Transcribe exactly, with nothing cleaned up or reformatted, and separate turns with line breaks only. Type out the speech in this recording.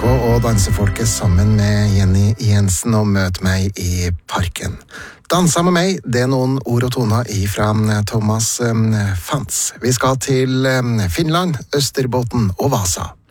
K og dansefolket sammen med Jenny Jensen og Møt meg i parken. Dansa med meg, det er noen ord og toner ifra Thomas um, Fantz. Vi skal til um, Finland, Østerbotten og Vasa.